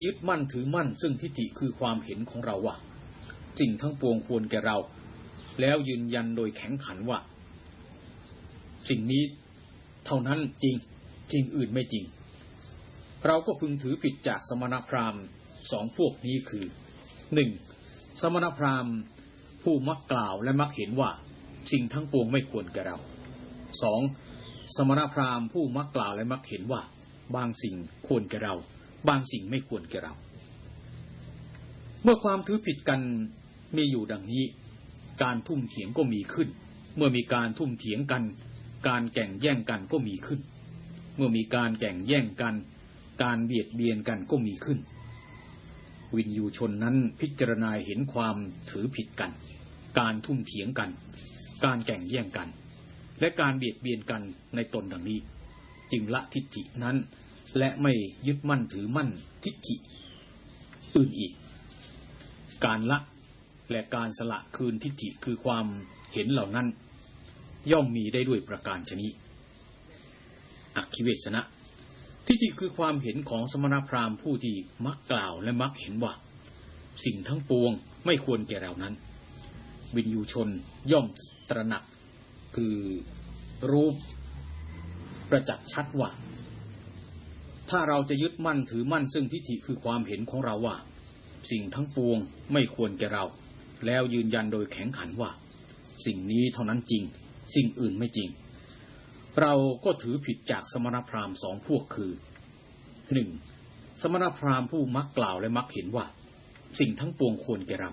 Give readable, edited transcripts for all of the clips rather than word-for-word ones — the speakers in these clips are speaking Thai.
ยึดมั่นถือมั่นซึ่งทิฏฐิคือความเห็นของเราว่าสิ่งทั้งปวงควรแก่เราแล้วยืนยันโดยแข็งขันว่าสิ่งนี้เท่านั้นจริงจริงอื่นไม่จริงเราก็พึงถือผิดจากสมณพราหมณ์สองพวกนี้คือ 1. สมณพราหมณ์ผู้มักกล่าวและมักเห็นว่าสิ่งทั้งปวงไม่ควรแก่เรา 2. สมณพราหมณ์ผู้มักกล่าวและมักเห็นว่าบางสิ่งควรแก่เราบางสิ่งไม่ควรแก่เราเมื่อความถือผิดกันมีอยู่ดังนี้การทุ่มเถียงก็มีขึ้นเมื่อมีการทุ่มเถียงกันการแข่งแย่งกันก็มีขึ้นเมื่อมีการแข่งแย่งกันการเบียดเบียนกันก็มีขึ้นวินยูชนนั้นพิจารณาเห็นความถือผิดกันการทุ่มเถียงกันการแข่งแย่งกันและการเบียดเบียนกันในตนดังนี้จึงละทิฏฐินั้นและไม่ยึดมั่นถือมั่นทิฏฐิอื่นอีกการละและการสละคืนทิฏฐิคือความเห็นเหล่านั้นย่อมมีได้ด้วยประการฉะนี้อคิเวสนะทิฏฐิคือความเห็นของสมณพราหมณ์ผู้ที่มักกล่าวและมักเห็นว่าสิ่งทั้งปวงไม่ควรแก่เรานั้นวินยูชนย่อมตระหนักคือรู้ประจักษ์ชัดว่าถ้าเราจะยึดมั่นถือมั่นซึ่งทิฏฐิคือความเห็นของเราว่าสิ่งทั้งปวงไม่ควรแก่เราแล้วยืนยันโดยแข็งขันว่าสิ่งนี้เท่านั้นจริงสิ่งอื่นไม่จริงเราก็ถือผิดจากสมณพราหมณ์สองพวกคือ 1. สมณพราหมณ์ผู้มักกล่าวและมักเห็นว่าสิ่งทั้งปวงควรแก่เรา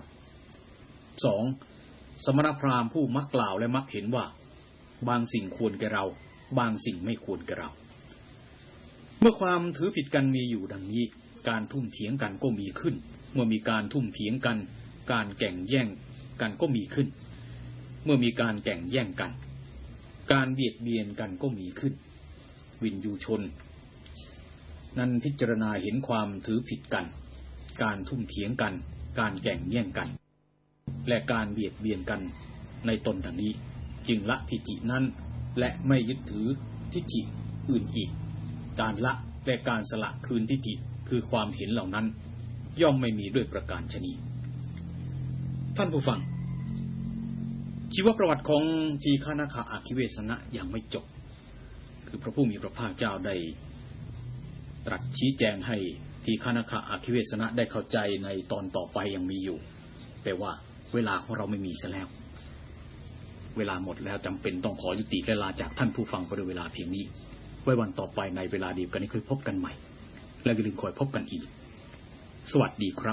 2. สมณพราหมณ์ผู้มักกล่าวและมักเห็นว่าบางสิ่งควรแก่เราบางสิ่งไม่ควรแก่เราเมื่อความถือผิดกันมีอยู่ดังนี้การทุ่มเถียงกันก็มีขึ้นเมื่อมีการทุ่มเถียงกันการแข่งแย่งกันก็มีขึ้นเมื่อมีการแข่งแย่งกันการเบียดเบียนกันก็มีขึ้นวินยูชนนั้นพิจารณาเห็นความถือผิดกันการทุ่มเถียงกันการแข่งแย่งกันและการเบียดเบียนกันในตนดังนี้จึงละทิฏฐินั้นและไม่ยึดถือทิฏฐิอื่นอีกการละและการสละคืนทิฏฐิคือความเห็นเหล่านั้นย่อมไม่มีด้วยประการฉะนี้ท่านผู้ฟังชีวประวัติของทีฆนคอคิเวสนะยังไม่จบคือพระผู้มีพระภาคเจ้าได้ตรัสชี้แจงให้ทีฆนคอคิเวสนะได้เข้าใจในตอนต่อไปยังมีอยู่แต่ว่าเวลาของเราไม่มีซะแล้วเวลาหมดแล้วจำเป็นต้องขอยุติและลาจากท่านผู้ฟังไปด้วยเวลาเพียงนี้ไว้วันต่อไปในเวลาเดียวกันนี้ค่อยพบกันใหม่และอย่าลืมคอยพบกันอีกสวัสดีครับ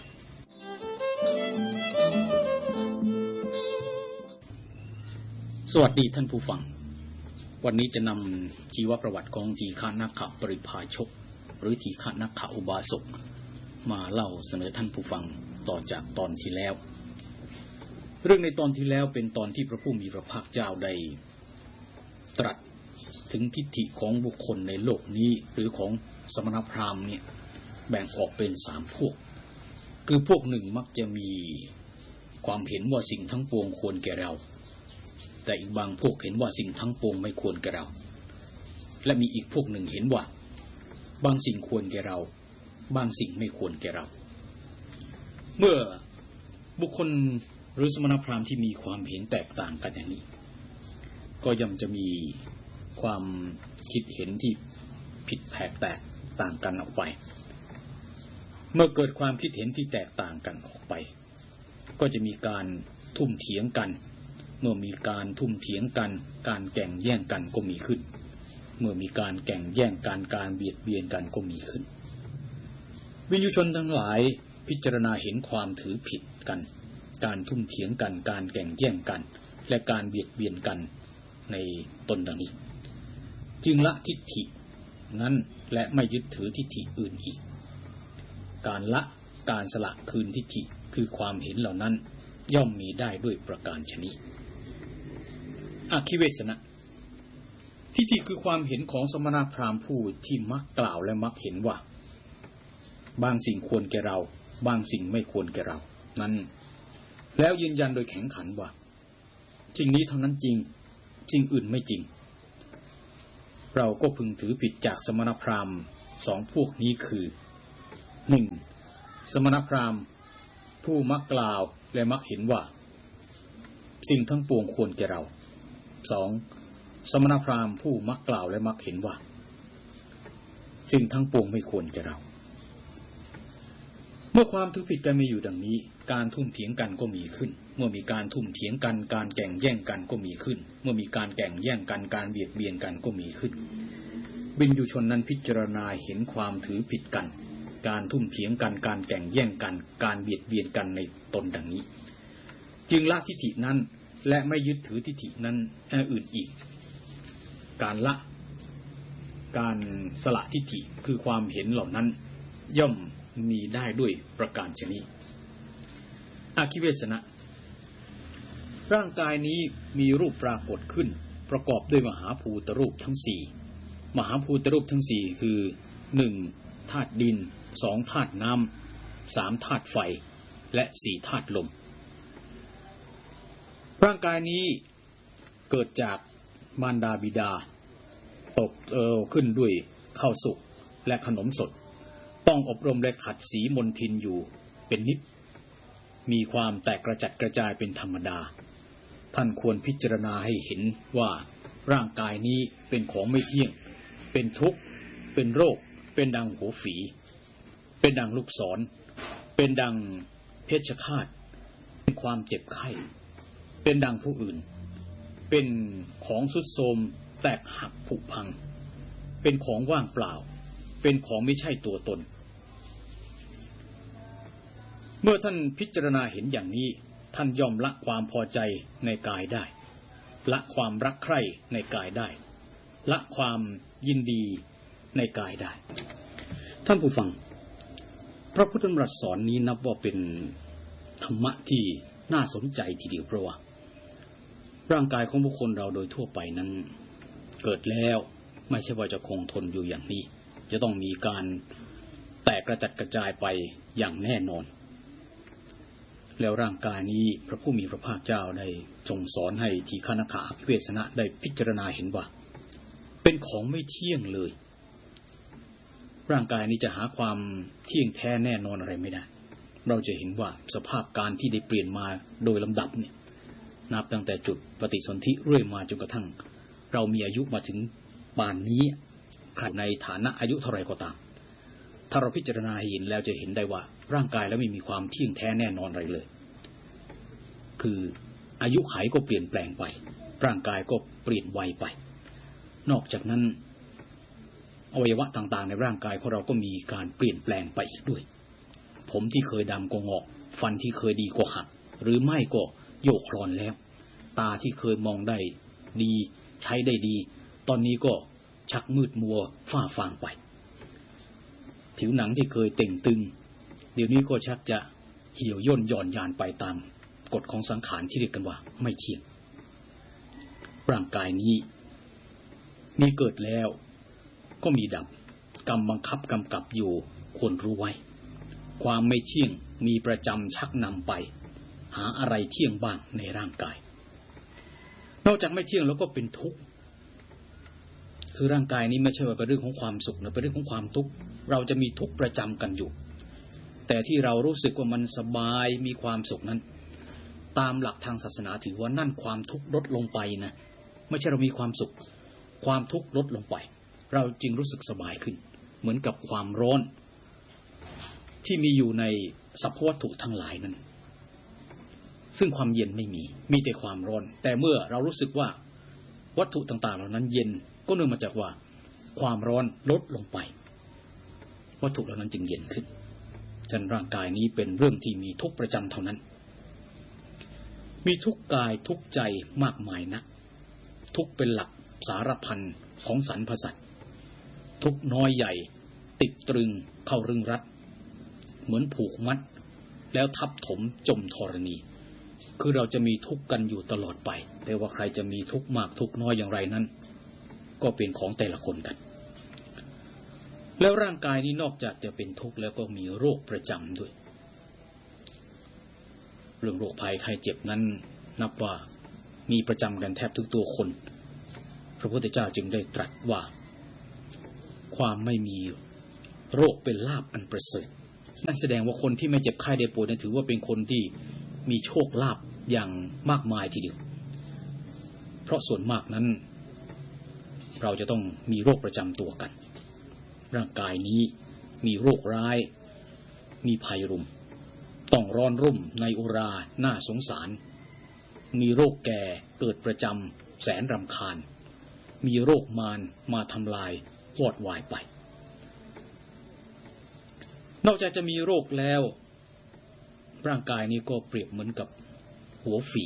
สวัสดีท่านผู้ฟังวันนี้จะนำชีวประวัติของทีฆนคปริภาชกหรือทีฆนคอุบาสกมาเล่าเสนอท่านผู้ฟังต่อจากตอนที่แล้วเรื่องในตอนที่แล้วเป็นตอนที่พระผู้มีพระภาคเจ้าได้ตรัสถึงทิฏฐิของบุคคลในโลกนี้หรือของสมณพราหมณ์เนี่ยแบ่งออกเป็น3พวกคือพวกหนึ่งมักจะมีความเห็นว่าสิ่งทั้งปวงควรแก่เราแต่อีกบางพวกเห็นว่าสิ่งทั้งปวงไม่ควรแก่เราและมีอีกพวกหนึ่งเห็นว่าบางสิ่งควรแก่เราบางสิ่งไม่ควรแก่เราเมื่อบุคคลหรือสมณพราหมณ์ที่มีความเห็นแตกต่างกันอย่างนี้ก็ย่อมจะมีความคิดเห็นที่ผิดแผกแตกต่างกันออกไปเมื่อเกิดความคิดเห็นที่แตกต่างกันออกไปก็จะมีการทุ่มเถียงกันเมื่อมีการทุ่มเถียงกันการแข่งแย่งกันก็มีขึ้นเมื่อมีการแข่งแย่งกันการเบียดเบียนกันก็มีขึ้นวินยูชนทั้งหลายพิจารณาเห็นความถือผิดกันการทุ่มเถียงกันการแข่งแย่งกันและการเบียดเบียนกันในตนดังนี้จึงละทิฏฐินั้นและไม่ยึดถือทิฏฐิอื่นอีกการละการสละคืนทิฏฐิคือความเห็นเหล่านั้นย่อมมีได้ด้วยประการฉะนี้อคิเวสนะทิฏฐิคือความเห็นของสมณพราหมณ์ผู้ที่มักกล่าวและมักเห็นว่าบางสิ่งควรแก่เราบางสิ่งไม่ควรแก่เรานั้นแล้วยืนยันโดยแข็งขันว่าสิ่งนี้เท่านั้นจริงสิ่งอื่นไม่จริงเราก็พึงถือผิดจากสมณพราหมณ์สองพวกนี้คือ 1. สมณพราหมณ์ผู้มักกล่าวและมักเห็นว่าสิ่งทั้งปวงควรแก่เรา 2. สมณพราหมณ์ผู้มักกล่าวและมักเห็นว่าสิ่งทั้งปวงไม่ควรแก่เราเมื่อความถือผิดกันมีอยู่ดังนี้การทุ่มเถียงกันก็มีขึ้นเมื่อมีการทุ่มเถียงกันการแข่งแย่งกันก็มีขึ้นเมื่อมีการแข่งแย่งกันการเบียดเบียนกันก็มีขึ้นวินยูชนนั้นพิจารณาเห็นความถือผิดกันการทุ่มเถียงกันการแข่งแย่งกันการเบียดเบียนกันในตนดังนี้จึงละทิฏฐินั้นและไม่ยึดถือทิฏฐินั้นอื่นอีกการละการสละทิฏฐิคือความเห็นเหล่านั้นย่อมมีได้ด้วยประการชนิดอาคิเวสนะร่างกายนี้มีรูปปรากฏขึ้นประกอบด้วยมหาภูตรูปทั้งสี่มหาภูตรูปทั้งสี่คือ 1. ธาตุดิน 2. ธาตุน้ำ 3. ธาตุไฟและ 4. ธาตุลมร่างกายนี้เกิดจากมารดาบิดาตกขึ้นด้วยข้าวสุกและขนมสดต้องอบรมและขัดสีมนทินอยู่เป็นนิดมีความแตกกระจัดกระจายเป็นธรรมดาท่านควรพิจารณาให้เห็นว่าร่างกายนี้เป็นของไม่เที่ยงเป็นทุกข์เป็นโรคเป็นดังหัวฝีเป็นดังลูกศรเป็นดังเพชฌฆาตเป็นความเจ็บไข้เป็นดังผู้อื่นเป็นของทรุดโทรมแตกหักผุพังเป็นของว่างเปล่าเป็นของไม่ใช่ตัวตนเมื่อท่านพิจารณาเห็นอย่างนี้ท่านย่อมละความพอใจในกายได้ละความรักใคร่ในกายได้ละความยินดีในกายได้ท่านผู้ฟังพระพุทธธรรมรัสสอนนี้นับว่าเป็นธรรมะที่น่าสนใจทีเดียวเพราะว่าร่างกายของบุคคลเราโดยทั่วไปนั้นเกิดแล้วไม่ใช่ว่าจะคงทนอยู่อย่างนี้จะต้องมีการแตกกระจัดกระจายไปอย่างแน่นอนแล้วร่างกายนี้พระผู้มีพระภาคเจ้าได้ทรงสอนให้ทีฆนคอาคิเวสนะได้พิจารณาเห็นว่าเป็นของไม่เที่ยงเลยร่างกายนี้จะหาความเที่ยงแท้แน่นอนอะไรไม่ได้เราจะเห็นว่าสภาพการที่ได้เปลี่ยนมาโดยลำดับเนี่ยนับตั้งแต่จุดปฏิสนธิเรื่อยมาจนกระทั่งเรามีอายุมาถึงป่านนี้ในฐานะอายุเท่าไรก็ตามถ้าเราพิจารณาเห็นแล้วจะเห็นได้ว่าร่างกายแล้วไม่มีความเที่ยงแท้แน่นอนอะไรเลยคืออายุขัยก็เปลี่ยนแปลงไปร่างกายก็เปลี่ยนวัยไปนอกจากนั้นอวัยวะต่างๆในร่างกายของเราก็มีการเปลี่ยนแปลงไปอีกด้วยผมที่เคยดำก็งอกฟันที่เคยดีก็หักหรือไม่ก็โยกคลอนแล้วตาที่เคยมองได้ดีใช้ได้ดีตอนนี้ก็ชักมืดมัวฝ้าฟางไปผิวหนังที่เคยเต่งตึงเดี๋ยวนี้ก็ชักจะเหี่ยวย่นหย่อนยานไปตามกฎของสังขารที่เรียกกันว่าไม่เที่ยงร่างกายนี้มีเกิดแล้วก็มีดับกรรมบังคับกำกับอยู่ควรรู้ไว้ความไม่เที่ยงมีประจำชักนำไปหาอะไรเที่ยงบ้างในร่างกายนอกจากไม่เที่ยงแล้วก็เป็นทุกข์คือร่างกายนี้ไม่ใช่ว่าเป็นเรื่องของความสุขนะเป็นเรื่องของความทุกข์เราจะมีทุกข์ประจำกันอยู่แต่ที่เรารู้สึกว่ามันสบายมีความสุขนั้นตามหลักทางศาสนาถือว่านั่นความทุกข์ลดลงไปนะไม่ใช่เรามีความสุขความทุกข์ลดลงไปเราจึงรู้สึกสบายขึ้นเหมือนกับความร้อนที่มีอยู่ในสรรพวัตถุทั้งหลายนั้นซึ่งความเย็นไม่มีแต่ความร้อนแต่เมื่อเรารู้สึกว่าวัตถุต่างๆเหล่านั้นเย็นก็เนื่องมาจากว่าความร้อนลดลงไปวัตถุเหล่านั้นจึงเย็นขึ้นฉะนั้นร่างกายนี้เป็นเรื่องที่มีทุกข์ประจำเท่านั้นมีทุกข์กายทุกข์ใจมากมายนักทุกข์เป็นหลักสารพันของสรรพสัตว์ทุกข์น้อยใหญ่ติดตรึงเข้ารึงรัดเหมือนผูกมัดแล้วทับถมจมธรณีคือเราจะมีทุกข์กันอยู่ตลอดไปแต่ว่าใครจะมีทุกข์มากทุกข์น้อยอย่างไรนั้นก็เป็นของแต่ละคนกันแล้วร่างกายนี้นอกจากจะเป็นทุกข์แล้วก็มีโรคประจำด้วยเรื่องโรคภัยไข้เจ็บนั้นนับว่ามีประจำกันแทบทุกตัวคนพระพุทธเจ้าจึงได้ตรัสว่าความไม่มีโรคเป็นลาภอันประเสริฐนั่นแสดงว่าคนที่ไม่เจ็บไข้ได้ป่วยนั้นถือว่าเป็นคนที่มีโชคลาภอย่างมากมายทีเดียวเพราะส่วนมากนั้นเราจะต้องมีโรคประจำตัวกันร่างกายนี้มีโรคร้ายมีภัยรุมต้องร้อนรุ่มในอุราน่าสงสารมีโรคแก่เกิดประจำแสนรำคาญมีโรคมารมาทำลายวอดวายไปนอกจากจะมีโรคแล้วร่างกายนี้ก็เปรียบเหมือนกับหัวฝี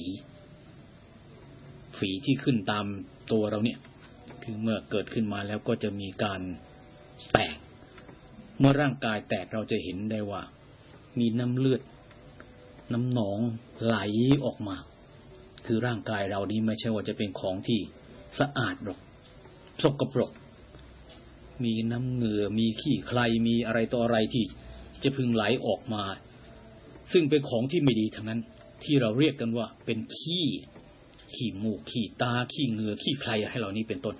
ที่ขึ้นตามตัวเราเนี่ยคือเมื่อเกิดขึ้นมาแล้วก็จะมีการแตกเมื่อร่างกายแตกเราจะเห็นได้ว่ามีน้ำเลือดน้ำหนองไหลออกมาคือร่างกายเรานี้ไม่ใช่ว่าจะเป็นของที่สะอาดหรอกสกปรกมีน้ำเหงื่อมีขี้ใครมีอะไรต่ออะไรที่จะพึงไหลออกมาซึ่งเป็นของที่ไม่ดีทั้งนั้นที่เราเรียกกันว่าเป็นขี้มูกขี้ตาขี้เหงื่อขี้ใครให้เหล่านี้เป็นต้น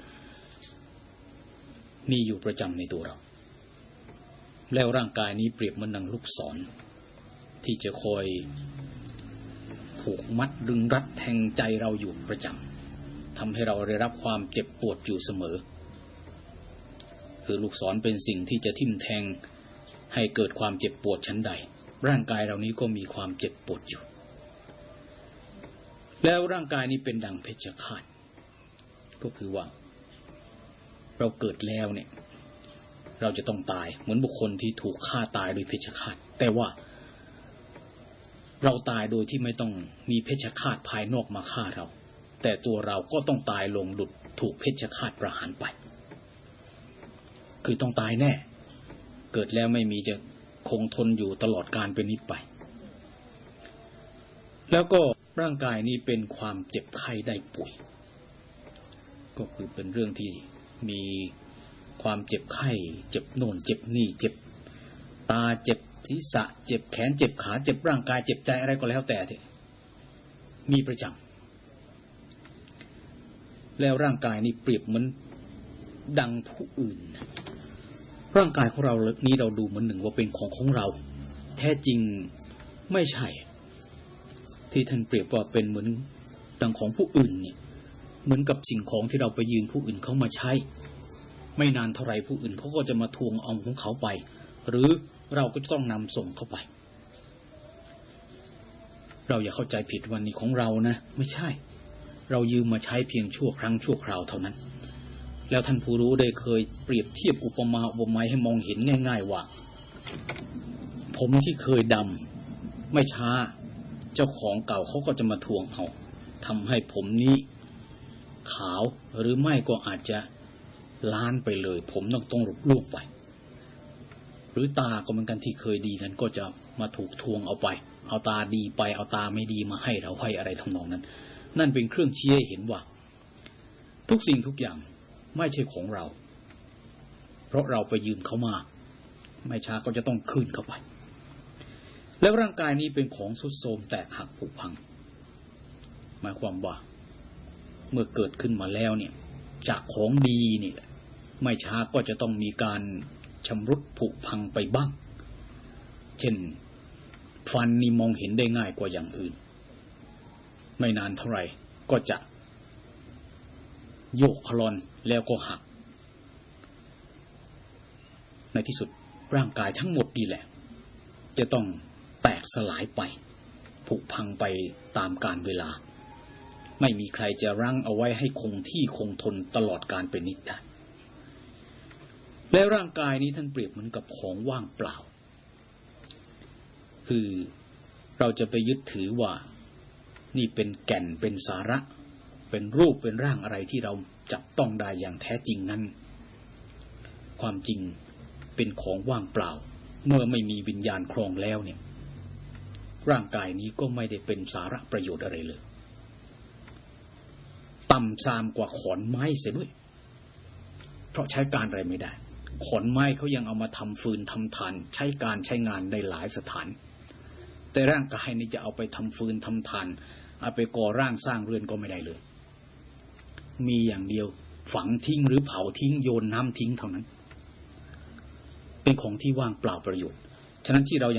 มีอยู่ประจำในตัวเราแล้วร่างกายนี้เปรียบเหมือนดังลูกศรที่จะคอยผูกมัดดึงรัดแทงใจเราอยู่ประจำทำให้เราได้รับความเจ็บปวดอยู่เสมอคือลูกศรเป็นสิ่งที่จะทิ่มแทงให้เกิดความเจ็บปวดชั้นใดร่างกายเรานี้ก็มีความเจ็บปวดอยู่แล้วร่างกายนี้เป็นดังเพชฌฆาตก็คือว่าเราเกิดแล้วเนี่ยเราจะต้องตายเหมือนบุคคลที่ถูกฆ่าตายโดยเพชฌฆาตแต่ว่าเราตายโดยที่ไม่ต้องมีเพชฌฆาตภายนอกมาฆ่าเราแต่ตัวเราก็ต้องตายลงดุจถูกเพชฌฆาตประหารไปคือต้องตายแน่เกิดแล้วไม่มีจะคงทนอยู่ตลอดกาลเป็นนิจไปแล้วก็ร่างกายนี้เป็นความเจ็บไข้ได้ป่วยก็คือเป็นเรื่องที่มีความเจ็บไข้เจ็บโน่นเจ็บนี่เจ็บตาเจ็บศีรษะเจ็บแขนเจ็บขาเจ็บร่างกายเจ็บใจอะไรก็แล้วแต่ที่มีประจำแล้วร่างกายนี้เปรียบเหมือนดังผู้อื่นร่างกายของเรานี้เราดูเหมือนหนึ่งว่าเป็นของเราแท้จริงไม่ใช่ที่ท่านเปรียบว่าเป็นเหมือนดังของผู้อื่นเนี่ยเหมือนกับสิ่งของที่เราไปยืมผู้อื่นเขามาใช้ไม่นานเท่าไรผู้อื่นเขาก็จะมาทวงเอาของเขาไปหรือเราก็จะต้องนำส่งเข้าไปเราอย่าเข้าใจผิดวันนี้ของเรานะไม่ใช่เรายืมมาใช้เพียงชั่วครั้งชั่วคราวเท่านั้นแล้วท่านผู้รู้ได้เคยเปรียบเทียบอุปมาอุปไมยให้มองเห็นง่ายๆว่าผมที่เคยดำไม่ช้าเจ้าของเก่าเขาก็จะมาทวงเอาทำให้ผมนี้ขาวหรือไม่ก็อาจจะล้านไปเลยผมต้องหลุดล่วงไปหรือตาก็เหมือนกันที่เคยดีนั้นก็จะมาถูกทวงเอาไปเอาตาดีไปเอาตาไม่ดีมาให้เราให้อะไรทำนองนั้นนั่นเป็นเครื่องชี้ให้เห็นว่าทุกสิ่งทุกอย่างไม่ใช่ของเราเพราะเราไปยืมเขามาไม่ช้าก็จะต้องคืนเข้าไปแล้วร่างกายนี้เป็นของทรุดโทรมแตกหักผุพังหมายความว่าเมื่อเกิดขึ้นมาแล้วเนี่ยจากของดีนี่ไม่ช้าก็จะต้องมีการชำรุดผุพังไปบ้างเช่นฟันนี่มองเห็นได้ง่ายกว่าอย่างอื่นไม่นานเท่าไหร่ก็จะโยกคลอนแล้วก็หักในที่สุดร่างกายทั้งหมดนี่แหละจะต้องแตกสลายไปผุพังไปตามกาลเวลาไม่มีใครจะรั้งเอาไว้ให้คงที่คงทนตลอดกาลเป็นนิจได้แล้วร่างกายนี้ท่านเปรียบเหมือนกับของว่างเปล่าคือเราจะไปยึดถือว่านี่เป็นแก่นเป็นสาระเป็นรูปเป็นร่างอะไรที่เราจับต้องได้อย่างแท้จริงนั้นความจริงเป็นของว่างเปล่าเมื่อไม่มีวิญญาณครองแล้วเนี่ยร่างกายนี้ก็ไม่ได้เป็นสาระประโยชน์อะไรเลยต่ำทรามกว่าขอนไม้เสียด้วยเพราะใช้การอะไรไม่ได้ขอนไม้เขายังเอามาทำฟืนทำถ่านใช้การใช้งานได้หลายสถานแต่ร่างกายนี้จะเอาไปทำฟืนทำถ่านเอาไปก่อร่างสร้างเรือนก็ไม่ได้เลยมีอย่างเดียวฝังทิ้งหรือเผาทิ้งโยนน้ำทิ้งเท่านั้นเป็นของที่ว่างเปล่าประโยชน์ฉะนั้นที่เรา